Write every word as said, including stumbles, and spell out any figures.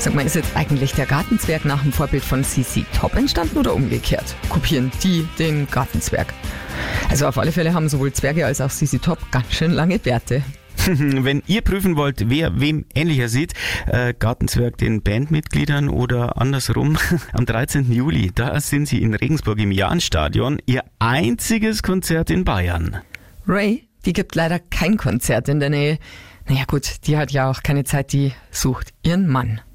Sag mal, ist jetzt eigentlich der Gartenzwerg nach dem Vorbild von Z Z Top entstanden oder umgekehrt? Kopieren die den Gartenzwerg? Also auf alle Fälle haben sowohl Zwerge als auch Z Z Top ganz schön lange Bärte. Wenn ihr prüfen wollt, wer wem ähnlicher sieht, äh, Gartenzwerg den Bandmitgliedern oder andersrum, am dreizehnten Juli, da sind sie in Regensburg im Jahnstadion, ihr einziges Konzert in Bayern. Ray, die gibt leider kein Konzert in der Nähe. Naja gut, die hat ja auch keine Zeit, die sucht ihren Mann.